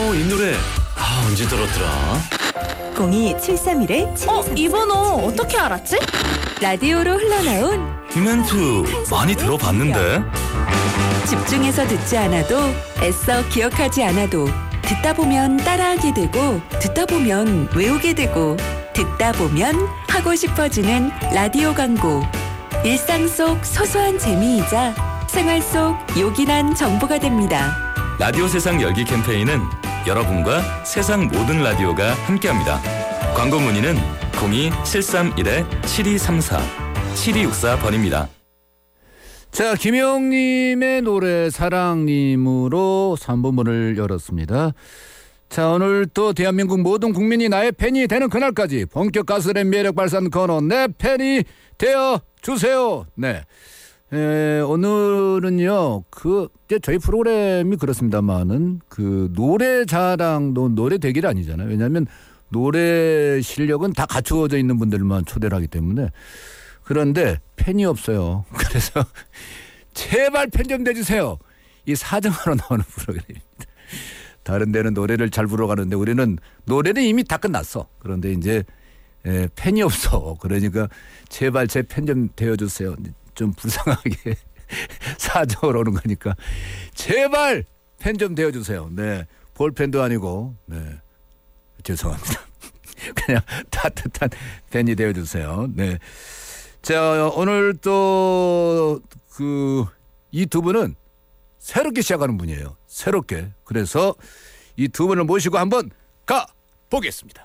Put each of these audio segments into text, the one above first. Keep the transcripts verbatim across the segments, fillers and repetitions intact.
어, 이 노래 아, 언제 들었더라? 공이 칠삼일 칠이삼사. 어? 이 번호 어떻게 알았지? 라디오로 흘러나온 이 멘트 많이 들어봤는데? 집중해서 듣지 않아도 애써 기억하지 않아도 듣다 보면 따라하게 되고 듣다 보면 외우게 되고 듣다 보면 하고 싶어지는 라디오 광고. 일상 속 소소한 재미이자 생활 속 요긴한 정보가 됩니다. 라디오 세상 열기 캠페인은 여러분과 세상 모든 라디오가 함께합니다. 광고 문의는 공이 칠삼일 칠이삼사 칠이육사 번입니다. 자, 김영님의 노래 사랑님으로 삼 부 문을 열었습니다. 자, 오늘 또 대한민국 모든 국민이 나의 팬이 되는 그날까지 본격 가수랩 매력 발산 코너 내 팬이 되어주세요. 네. 에, 오늘은요, 그, 이제 저희 프로그램이 그렇습니다만은, 그, 노래 자랑도 노래 대결이 아니잖아요. 왜냐하면 노래 실력은 다 갖추어져 있는 분들만 초대를 하기 때문에. 그런데 팬이 없어요. 그래서, 제발 팬 좀 내주세요. 이 사정하러 나오는 프로그램입니다. 다른 데는 노래를 잘 부르가는데 우리는 노래는 이미 다 끝났어. 그런데 이제, 에, 팬이 없어. 그러니까, 제발 제 팬 좀 되어주세요. 좀 불쌍하게 사정을 오는 거니까 제발 팬 좀 되어주세요. 네, 볼펜도 아니고 네, 죄송합니다. 그냥 따뜻한 팬이 되어주세요. 네, 자, 오늘 또 그 이 두 분은 새롭게 시작하는 분이에요. 새롭게. 그래서 이 두 분을 모시고 한번 가 보겠습니다.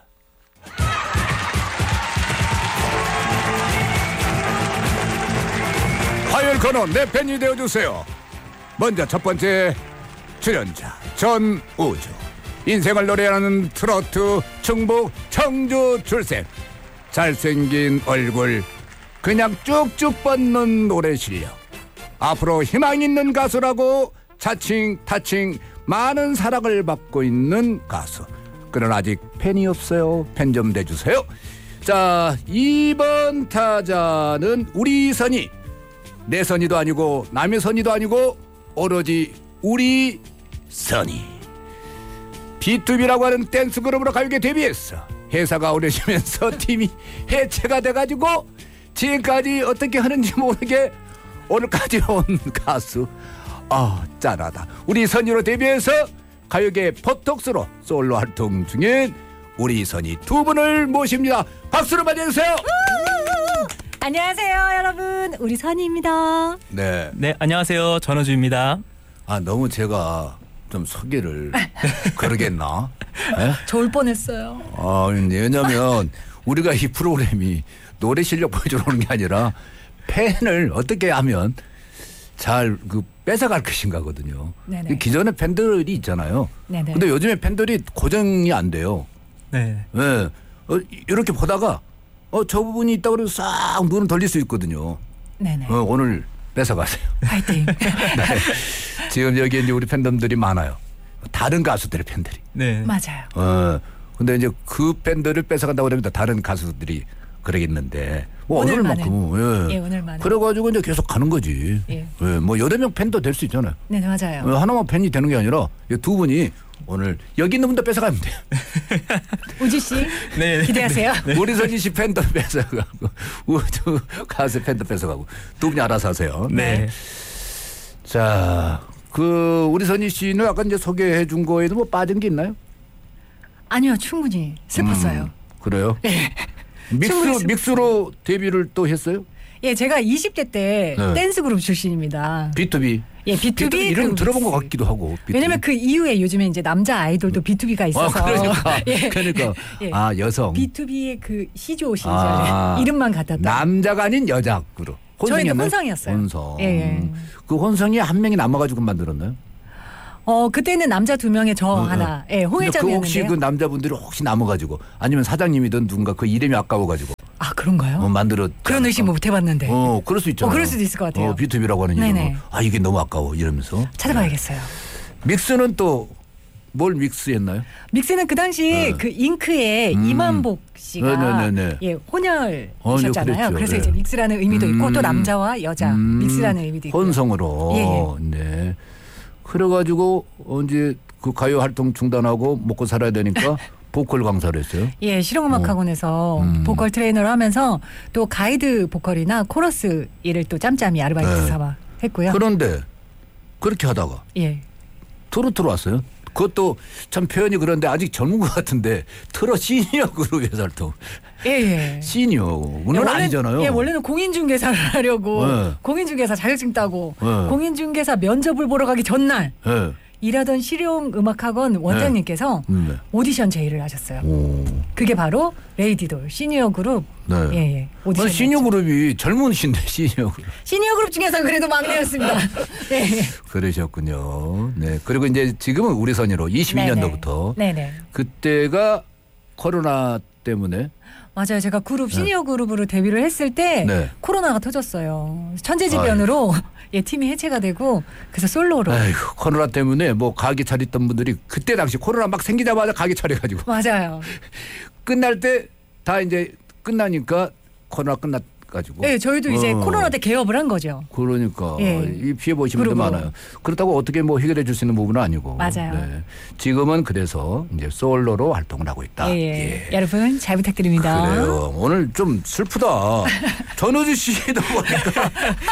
화요일 코너 내 팬이 되어주세요. 먼저 첫 번째 출연자 전우주. 인생을 노래하는 트로트 충북 청주 출생. 잘생긴 얼굴 그냥 쭉쭉 뻗는 노래 실력. 앞으로 희망 있는 가수라고 자칭 타칭 많은 사랑을 받고 있는 가수. 그러나 아직 팬이 없어요. 팬 좀 내주세요. 자, 이번 타자는 우리 선이. 내 선이도 아니고 남의 선이도 아니고 오로지 우리 선이. 비투비라고 하는 댄스 그룹으로 가요계 데뷔했어. 회사가 오래지면서 팀이 해체가 돼가지고 지금까지 어떻게 하는지 모르게 오늘까지 온 가수. 아, 짠하다. 우리 선이로 데뷔해서 가요계 포톡스로 솔로 활동 중인 우리 선이 두 분을 모십니다. 박수로 맞이해주세요. 안녕하세요, 여러분. 우리 선희입니다. 네. 네, 안녕하세요. 전우주입니다. 아, 너무 제가 좀 소개를 그러겠나? 네? 좋을 뻔했어요. 아, 왜냐면 우리가 이 프로그램이 노래 실력 보여주러 오는 게 아니라 팬을 어떻게 하면 잘 그 뺏어갈 것인가거든요. 네네. 기존에 팬들이 있잖아요. 네네. 근데 요즘에 팬들이 고정이 안 돼요. 네. 네. 어, 이렇게 보다가 어, 저 부분이 있다고 그래서 싹 눈을 돌릴 수 있거든요. 네네. 어, 오늘 뺏어가세요. 파이팅. 네. 지금 여기 이제 우리 팬덤들이 많아요. 다른 가수들의 팬들이. 네. 맞아요. 어, 근데 이제 그 팬들을 뺏어간다고 그러면 다른 가수들이 그러겠는데. 뭐 오늘만큼. 예. 예, 오늘만은. 그래가지고 이제 계속 가는 거지. 예. 예, 뭐 여덟 명 팬도 될 수 있잖아요. 네, 맞아요. 어, 하나만 팬이 되는 게 아니라 두 분이 오늘 여기 있는 분도 뺏어가면 돼요. 우주 씨. 네. 기대하세요. 네. 우리 선희 씨 팬도 뺏어가고 우주 가수 팬도 뺏어가고 두 분이 알아서 하세요. 네. 자, 그 우리 선희 씨는 아까 이제 소개해 준 거에도 뭐 빠진 게 있나요? 아니요, 충분히 슬펐어요. 음, 그래요? 네. 믹스 믹스로 데뷔를 또 했어요? 예, 제가 이십 대 때 네. 댄스 그룹 출신입니다. 비투비. 예, 비투비 이름 그 들어본 것 믹스. 같기도 하고. 비투비. 왜냐면 그 이후에 요즘에 이제 남자 아이돌도 비투비가 있어서. 아, 그러니까. 예. 그러니까. 예. 아, 여성. 비투비의 그 시조 시절 아, 이름만 같았다. 남자가 아닌 여자 그룹. 저희는 혼성이었나요? 혼성이었어요. 혼성. 예, 예. 그 혼성이 한 명이 남아가지고 만들었나요? 어, 그때는 남자 두 명에 저 어, 하나. 예, 근데 그 홍일점이었는데요. 혹시 그 남자분들이 혹시 남아가지고 아니면 사장님이든 누군가 그 이름이 아까워가지고 아, 그런가요? 어, 만들었. 그런 의심 못 해봤는데. 어, 그럴 수 있잖아요. 어, 그럴 수도 있을 것 같아요. 어, 비투비라고 하는 네네. 이름은 아 이게 너무 아까워 이러면서 찾아봐야겠어요. 믹스는 또 뭘 믹스했나요? 믹스는 그 당시 네. 그 잉크의 음. 이만복 씨가 네네네네. 예, 혼혈이셨잖아요. 어, 네, 그랬죠. 그래서 네. 이제 믹스라는 의미도 있고 음. 또 남자와 여자 음. 믹스라는 의미도 있고. 혼성으로. 예, 예. 네. 그래가지고 어, 이제 그 가요 활동 중단하고 먹고 살아야 되니까 보컬 강사를 했어요. 예, 실용음악학원에서 어. 음. 보컬 트레이너를 하면서 또 가이드 보컬이나 코러스 일을 또 짬짬이 아르바이트 네. 삼아 했고요. 그런데 그렇게 하다가 예. 트로트로 왔어요. 그것도 참 표현이 그런데 아직 젊은 것 같은데 트롯 시니어 그룹에서 활동. 예, 예. 시니어는 예, 원래- 아니잖아요. 예, 원래는 공인중개사를 하려고 네. 공인중개사 자격증 따고 네. 공인중개사 면접을 보러 가기 전날 네. 일하던 실용음악학원 원장님께서 음, 네. 오디션 제의를 하셨어요. 오. 그게 바로 레이디돌 시니어 그룹. 네. 예, 예. 오디션. 아니, 시니어 그룹이 젊은신데 시니어 그룹. 시니어 그룹 중에서 그래도 막내였습니다. 예. 그러셨군요. 네. 그리고 이제 지금은 우리 선이로 이십이 년도부터 네네. 네네. 그때가 코로나 때문에 맞아요. 제가 그룹 시니어 그룹으로 데뷔를 했을 때 네. 코로나가 터졌어요. 천재지변으로 예, 팀이 해체가 되고 그래서 솔로로. 아이고, 코로나 때문에 뭐 가게 차렸던 분들이 그때 당시 코로나 막 생기자마자 가게 차려가지고 맞아요. 끝날 때 다 이제 끝나니까 코로나 끝나가지고. 네, 저희도 이제 어. 코로나 때 개업을 한 거죠. 그러니까 예. 이 피해 보신 분들 그리고. 많아요. 그렇다고 어떻게 뭐 해결해 줄 수 있는 부분은 아니고. 맞아요. 네. 지금은 그래서 이제 솔로로 활동을 하고 있다. 예, 예. 여러분 잘 부탁드립니다. 그래요. 오늘 좀 슬프다. 전우주 씨도 보니까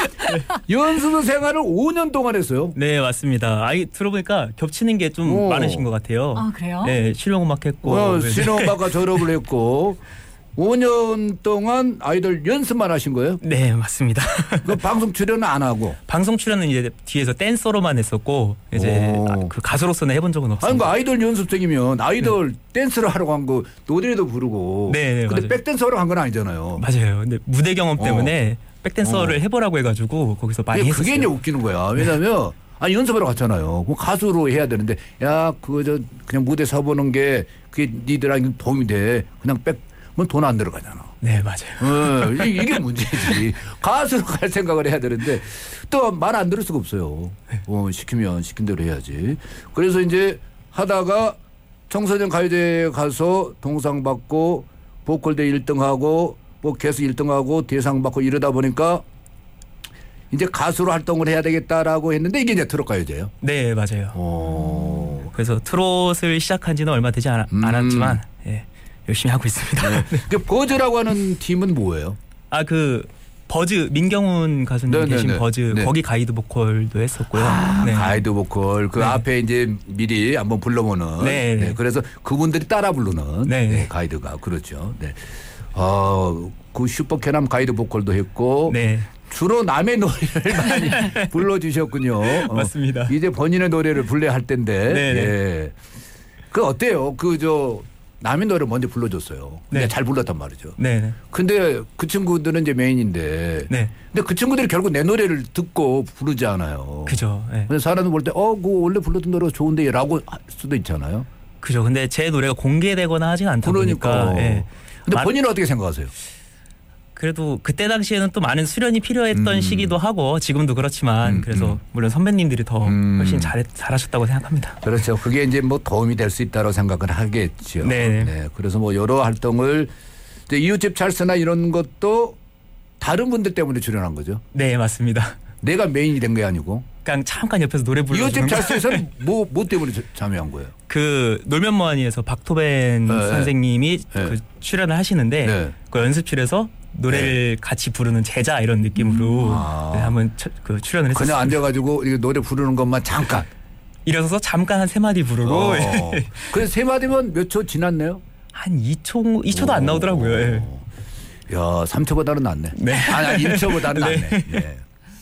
연습 생활을 오 년 동안 했어요. 네, 맞습니다. 아이 들어보니까 겹치는 게 좀 오. 많으신 것 같아요. 아, 그래요? 네, 실용음악 했고. 어, 네. 신혼박과 졸업을 했고 오 년 동안 아이돌 연습만 하신 거예요? 네, 맞습니다. 그 방송 출연은 안 하고. 방송 출연은 이제 뒤에서 댄서로만 했었고 이제 오. 아, 그 가수로서는 해본 적은 아니 없습니다. 그 아이돌 연습생이면 아이돌 댄스를 하러 간 거 노래도 부르고. 네, 네, 근데 맞아요. 백댄서로 간 건 아니잖아요. 맞아요. 근데 무대 경험 어. 때문에 백댄서를 어. 해보라고 해가지고 거기서 많이 그게, 했었어요. 그게 이제 웃기는 거야. 왜냐면 아니 연습하러 갔잖아요. 그럼 가수로 해야 되는데 야 그거 저 그냥 무대 서보는 게 그게 니들한테 도움이 돼. 그냥 백면 돈 안 들어가잖아. 네, 맞아요. 어, 이- 이게 문제지. 가수로 갈 생각을 해야 되는데 또 말 안 들을 수가 없어요. 어, 시키면 시킨 대로 해야지. 그래서 이제 하다가 청소년 가요대에 가서 동상 받고 보컬대 일 등하고 뭐 개수 일 등하고 대상 받고 이러다 보니까 이제 가수로 활동을 해야 되겠다라고 했는데 이게 이제 트롯 가요제예요. 네, 맞아요. 오. 그래서 트롯을 시작한 지는 얼마 되지 않, 음. 않았지만 예, 열심히 하고 있습니다. 그 버즈라고 하는 팀은 뭐예요? 아, 그 버즈 민경훈 가수님 네네네. 계신 버즈 네. 거기 가이드 보컬도 했었고요. 아, 네. 가이드 보컬 그 네. 앞에 이제 미리 한번 불러보는 네, 네. 네, 그래서 그분들이 따라 부르는 네, 네, 네. 가이드가 그렇죠. 네. 어, 그 슈퍼캐남 가이드 보컬도 했고 네. 주로 남의 노래를 많이 불러주셨군요. 어, 맞습니다. 이제 본인의 노래를 불러야 할 텐데. 네, 네. 예. 그 어때요? 그 저 남의 노래 먼저 불러줬어요. 근데 네. 잘 불렀단 말이죠. 네, 네. 근데 그 친구들은 이제 메인인데. 네. 근데 그 친구들이 결국 내 노래를 듣고 부르지 않아요. 그죠. 네. 근데 사람들 볼 때, 어, 그거 원래 불렀던 노래가 좋은데 라고 할 수도 있잖아요. 그죠. 근데 제 노래가 공개되거나 하진 않다 그러니까. 보니까. 예. 근데 많- 본인은 어떻게 생각하세요? 그래도 그때 당시에는 또 많은 수련이 필요했던 음. 시기도 하고 지금도 그렇지만 음, 그래서 음. 물론 선배님들이 더 음. 훨씬 잘 잘하셨다고 생각합니다. 그렇죠. 그게 이제 뭐 도움이 될 수 있다고 생각을 하겠죠. 네네. 네. 그래서 뭐 여러 활동을 이제 이웃집 찰스나 이런 것도 다른 분들 때문에 출연한 거죠. 네, 맞습니다. 내가 메인이 된 게 아니고. 그냥 잠깐 옆에서 노래 부르는 이웃집 찰스에서는 뭐, 뭐 때문에 저- 참여한 거예요? 그 놀면 뭐하니에서 박토벤 네, 선생님이 네. 그 출연을 하시는데 네. 그 연습실에서 노래를 같이 부르는 제자 이런 느낌으로 아. 네, 한번 처- 그 출연을 했었어요. 그냥 앉아가지고 이게 노래 부르는 것만 잠깐. 일어서서 잠깐 한 세 마디 부르고 어. 그래서 세 마디면 몇 초 지났네요? 한 이 초 이 초도 안 나오더라고요. 예. 야, 삼 초보다는 낫네. 네. 아니, 일 초보다는 네. 낫네. 네.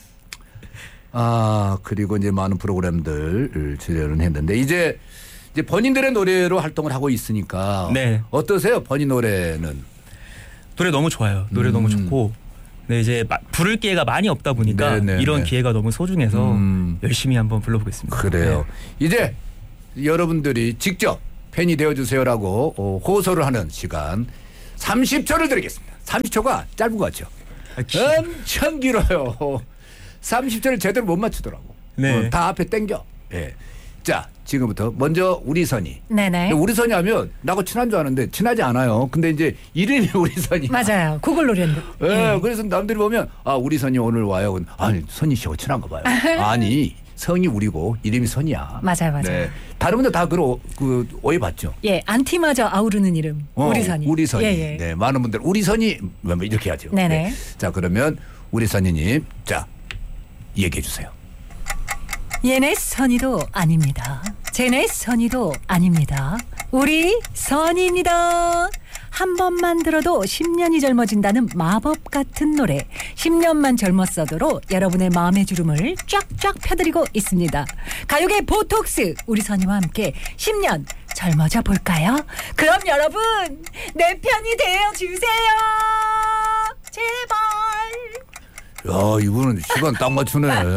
아, 그리고 이제 많은 프로그램들 출연을 했는데 이제 이제 본인들의 노래로 활동을 하고 있으니까 네. 어떠세요? 본인 노래는? 노래 너무 좋아요. 노래 음. 너무 좋고. 네, 이제 마- 부를 기회가 많이 없다 보니까 네, 네, 이런 네. 기회가 너무 소중해서 음. 열심히 한번 불러보겠습니다. 그래요. 네. 이제 여러분들이 직접 팬이 되어주세요라고 어, 호소를 하는 시간 삼십 초를 드리겠습니다. 삼십 초가 짧은 것 같죠? 아, 기- 엄청 길어요. 삼십 초를 제대로 못 맞추더라고. 네. 어, 다 앞에 땡겨. 예. 자, 지금부터 먼저 우리 선이. 네네. 근데 우리 선이 하면 나하고 친한 줄 아는데 친하지 않아요. 근데 이제 이름이 우리 선이. 맞아요. 구글 노래인데. 예, 그래서 남들이 보면 아 우리 선이 오늘 와요. 아니 선이 씨하고 친한가 봐요. 아니 성이 우리고 이름이 선이야. 맞아요, 맞아요. 네. 다른 분들 다 그런 그 오해받죠. 예, 안티마저 아우르는 이름. 어, 우리선이. 우리선이. 예, 예. 네, 많은 분들 우리선이 뭐 이렇게 하죠. 네네. 네. 자, 그러면 우리선이님, 자 얘기해 주세요. 얘네 선이도 아닙니다. 쟤네 선이도 아닙니다. 우리 선입니다. 한 번만 들어도 십 년이 젊어진다는 마법 같은 노래. 십 년만 젊었어도로 여러분의 마음의 주름을 쫙쫙 펴드리고 있습니다. 가요계 보톡스 우리 선이와 함께 십 년 젊어져 볼까요? 그럼 여러분 내 편이 되어주세요. 제발. 야, 이분은 시간 딱 맞추네. 야,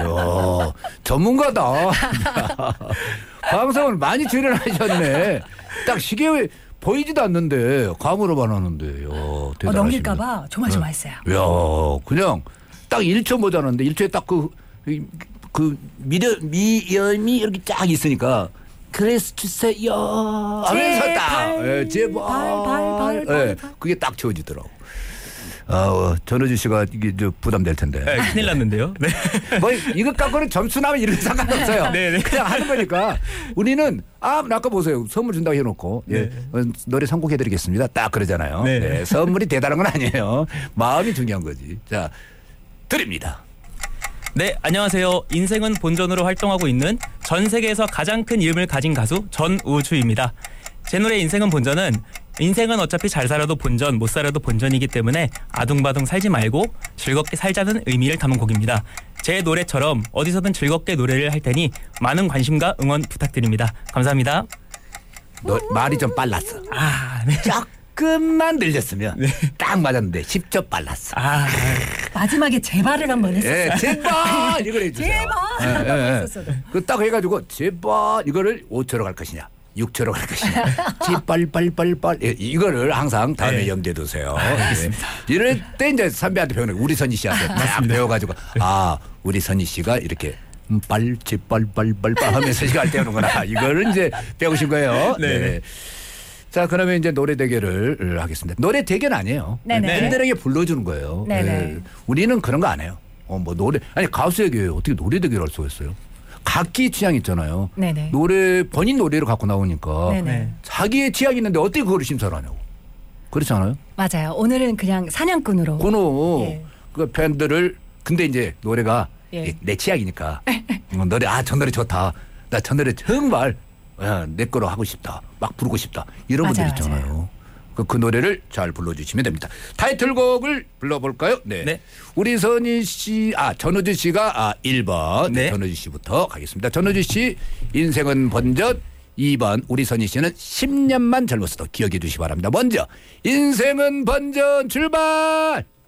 전문가다. 방송을 많이 출연하셨네. 딱 시계 보이지도 않는데 감으로만 하는데. 야, 어, 대단하십니다. 넘길까봐 조마조마했어요. 야, 그냥 딱 일 초 모자랐는데 일 초에 딱 그 그 미려 미염이 이렇게 쫙 있으니까 그래서 주세요 하면서 딱 예, 제발 발, 발, 발, 예, 발. 그게 딱 지워지더라고. 아, 어, 전호주 씨가 이게 저 부담될 텐데. 네, 큰일 났는데요. 네. 뭐 이것 갖고는 점수 나면 이런 상관없어요. 네, 네. 그냥 하는 거니까 우리는 아 아까 보세요 선물 준다고 해놓고 예, 어, 노래 선곡해드리겠습니다. 딱 그러잖아요. 네. 네, 선물이 대단한 건 아니에요. 마음이 중요한 거지. 자 드립니다. 네, 안녕하세요. 인생은 본전으로 활동하고 있는 전 세계에서 가장 큰 이름을 가진 가수 전우주입니다. 제 노래 인생은 본전은 인생은 어차피 잘 살아도 본전, 못 살아도 본전이기 때문에 아둥바둥 살지 말고 즐겁게 살자는 의미를 담은 곡입니다. 제 노래처럼 어디서든 즐겁게 노래를 할 테니 많은 관심과 응원 부탁드립니다. 감사합니다. 너 말이 좀 빨랐어. 아, 네. 조금만 늘렸으면 딱 맞았는데 십 초 빨랐어. 아, 마지막에 제발을 한번 했어요. 예, 제발 이걸 해주세요. 제발. 예, 예, 예. 했었어도. 그딱 해가지고 제발 이거를 오 초로 갈 것이냐 육 초로 갈 것이냐 제발 빨빨빨 예, 이거를 항상 다음에 네. 염두에 두세요. 네. 이럴 때 이제 선배한테 배우는 우리 선희 씨한테 딱 배워가지고 아 우리 선희 씨가 이렇게 음, 빨 제발 빨빨빨 하면서 시간 때우는구나 이거를 이제 배우신 거예요. 네. 네. 자, 그러면 이제 노래 대결을 하겠습니다. 노래 대결 아니에요. 네네. 팬들에게 불러주는 거예요. 네네. 네. 우리는 그런 거 안 해요. 어, 뭐 노래 아니 가수에게 어떻게 노래 대결할 수가 있어요? 각기 취향 있잖아요. 네네. 노래 본인 노래를 갖고 나오니까 네네. 네. 자기의 취향이 있는데 어떻게 그걸 심사를 하냐고. 그렇지 않아요? 맞아요. 오늘은 그냥 사냥꾼으로. 그노 예. 그 팬들을 근데 이제 노래가 예. 내 취향이니까 어, 노래 아 저 노래 좋다. 나 저 노래 정말 야, 내 거로 하고 싶다. 막 부르고 싶다. 이런 분들 맞아요, 있잖아요. 그, 그 노래를 잘 불러주시면 됩니다. 타이틀곡을 불러볼까요? 네. 네. 우리 선희 씨, 아, 전호주 씨가 아, 일 번. 네. 네. 전호주 씨부터 가겠습니다. 전호주 씨, 인생은 번전. 이 번, 우리 선희 씨는 십 년만 젊었어도 기억해 주시기 바랍니다. 먼저, 인생은 번전 출발!